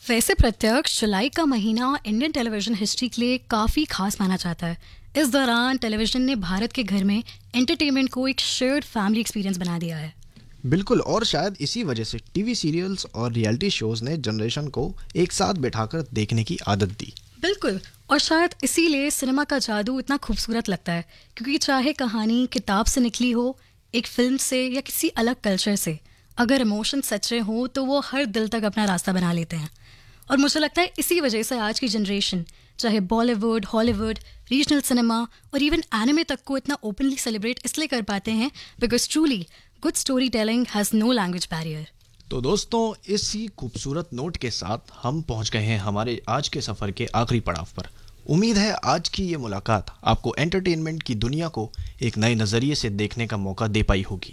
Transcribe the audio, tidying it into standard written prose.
वैसे प्रत्यक्ष जुलाई का महीना इंडियन टेलीविजन हिस्ट्री के लिए काफ़ी खास माना जाता है। इस दौरान टेलीविजन ने भारत के घर में एंटरटेनमेंट को एक शेयर्ड फैमिली एक्सपीरियंस बना दिया है। बिल्कुल, और शायद इसी वजह से टीवी सीरियल्स और रियलिटी शोज ने जनरेशन को एक साथ बैठाकर देखने की आदत दी। बिल्कुल, और शायद इसीलिए सिनेमा का जादू इतना खूबसूरत लगता है, क्योंकि चाहे कहानी किताब से निकली हो, एक फिल्म से या किसी अलग कल्चर से, अगर इमोशन सच्चे हों तो वो हर दिल तक अपना रास्ता बना लेते हैं। और मुझे लगता है इसी वजह से आज की जनरेशन चाहे बॉलीवुड, हॉलीवुड, रीजनल सिनेमा और इवन एनिमे तक को इतना ओपनली सेलिब्रेट इसलिए कर पाते हैं because truly good story telling has no language barrier. तो दोस्तों, इसी खूबसूरत नोट के साथ हम पहुंच गए हैं हमारे आज के सफ़र के आखिरी पड़ाव पर। उम्मीद है आज की ये मुलाकात आपको एंटरटेनमेंट की दुनिया को एक नए नज़रिए से देखने का मौका दे पाई होगी।